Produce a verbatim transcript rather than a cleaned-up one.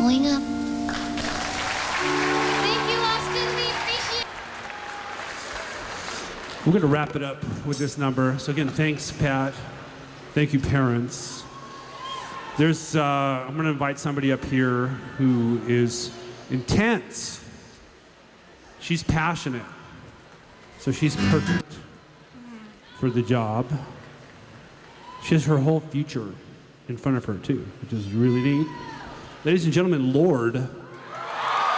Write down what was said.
growing up. Thank you, Austin. We appreciate it. We're going to wrap it up with this number. So again, thanks, Pat. Thank you, parents. There's, uh, I'm going to invite somebody up here who is intense. She's passionate. So she's perfect for the job. She has her whole future in front of her, too, which is really neat. Ladies and gentlemen, Lorde.